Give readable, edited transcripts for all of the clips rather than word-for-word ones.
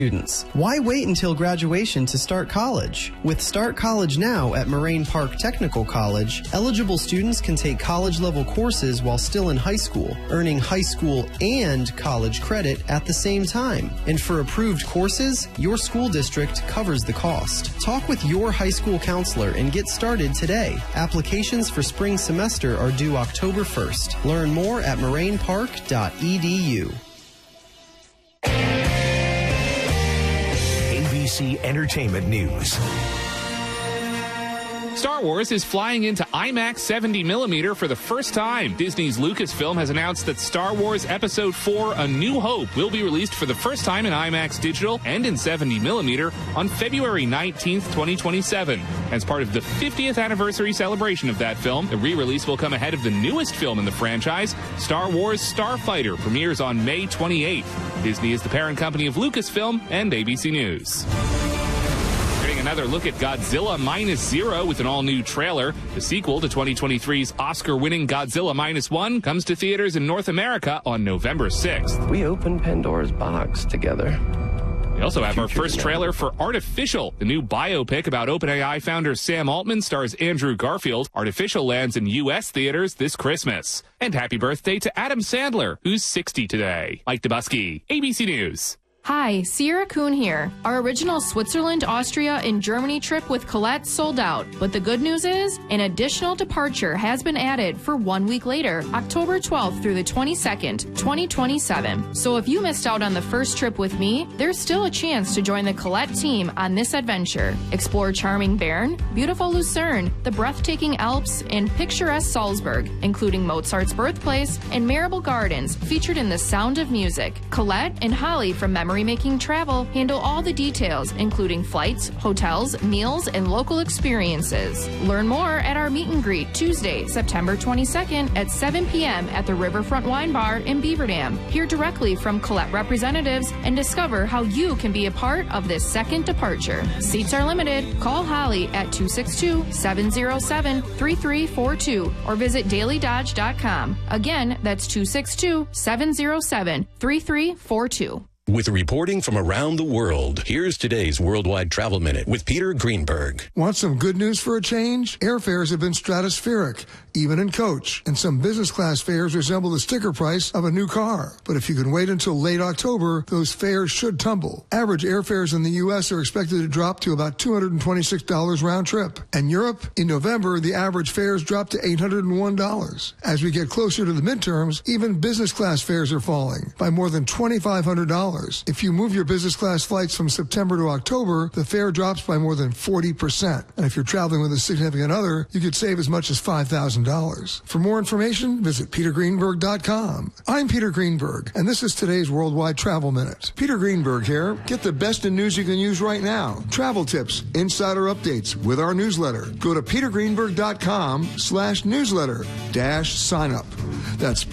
Students. Why wait until graduation to start college? With Start College Now at Moraine Park Technical College, eligible students can take college-level courses while still in high school, earning high school and college credit at the same time. And for approved courses, your school district covers the cost. Talk with your high school counselor and get started today. Applications for spring semester are due October 1st. Learn more at morainepark.edu. ABC Entertainment News. Star Wars is flying into IMAX 70mm for the first time. Disney's Lucasfilm has announced that Star Wars Episode 4 A New Hope will be released for the first time in IMAX Digital and in 70mm on February 19th, 2027. As part of the 50th anniversary celebration of that film, the re-release will come ahead of the newest film in the franchise, Star Wars Starfighter, premieres on May 28th. Disney is the parent company of Lucasfilm and ABC News. Another look at Godzilla Minus Zero with an all-new trailer. The sequel to 2023's Oscar-winning Godzilla Minus One comes to theaters in North America on November 6th. We opened Pandora's box together. We also have our first trailer for Artificial, the new biopic about OpenAI founder Sam Altman, stars Andrew Garfield. Artificial lands in U.S. theaters this Christmas. And happy birthday to Adam Sandler, who's 60 today. Mike Dubusky, ABC News. Hi, Sierra Kuhn here. Our original Switzerland, Austria, and Germany trip with Colette sold out. But the good news is, an additional departure has been added for 1 week later, October 12th through the 22nd, 2027. So if you missed out on the first trip with me, there's still a chance to join the Colette team on this adventure. Explore charming Bern, beautiful Lucerne, the breathtaking Alps, and picturesque Salzburg, including Mozart's birthplace and Marable Gardens, featured in The Sound of Music. Colette and Holly from Memory-Making Travel handle all the details, including flights, hotels, meals, and local experiences. Learn more at our meet and greet Tuesday, September 22nd at 7 p.m. at the Riverfront Wine Bar in Beaver Dam. Hear directly from Colette representatives and discover how you can be a part of this second departure. Seats are limited. Call Holly at 262-707-3342 or visit dailydodge.com. Again, that's 262-707-3342. With reporting from around the world, here's today's Worldwide Travel Minute with Peter Greenberg. Want some good news for a change? Airfares have been stratospheric, even in coach, and some business class fares resemble the sticker price of a new car. But if you can wait until late October, those fares should tumble. Average airfares in the U.S. are expected to drop to about $226 round trip. And Europe, in November, the average fares dropped to $801. As we get closer to the midterms, even business class fares are falling by more than $2,500. If you move your business class flights from September to October, the fare drops by more than 40%. And if you're traveling with a significant other, you could save as much as $5,000. For more information, visit petergreenberg.com. I'm Peter Greenberg, and this is today's Worldwide Travel Minute. Peter Greenberg here. Get the best in news you can use right now. Travel tips, insider updates with our newsletter. Go to petergreenberg.com/newsletter-sign up. That's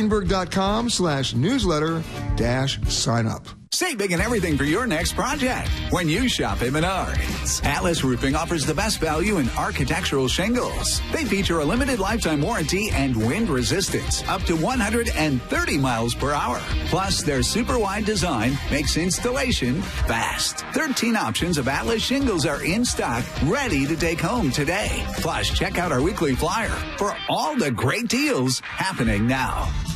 petergreenberg.com/newsletter-sign up. Save big and everything for your next project when you shop at Menards. Atlas Roofing offers the best value in architectural shingles. They feature a limited lifetime warranty and wind resistance up to 130 miles per hour. Plus, their super wide design makes installation fast. 13 options of Atlas shingles are in stock, ready to take home today. Plus, check out our weekly flyer for all the great deals happening now.